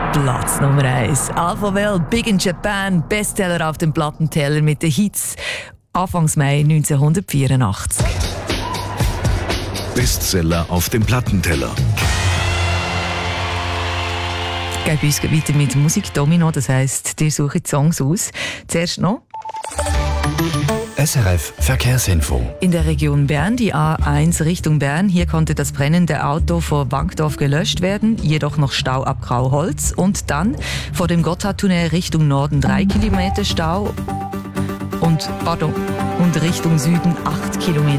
Platz Nummer 1. Alphaville, Big in Japan, Bestseller auf dem Plattenteller mit den Hits Anfangs Mai 1984. Bestseller auf dem Plattenteller. Geht bei uns weiter mit Musikdomino, das heisst, ihr sucht Songs aus. Zuerst noch SRF Verkehrsinfo. in der Region Bern, die A1 Richtung Bern. Hier konnte das brennende Auto vor Wankdorf gelöscht werden, jedoch noch Stau ab Grauholz. Und dann vor dem Gotthardtunnel Richtung Norden 3 Kilometer Stau und Richtung Süden 8 Kilometer.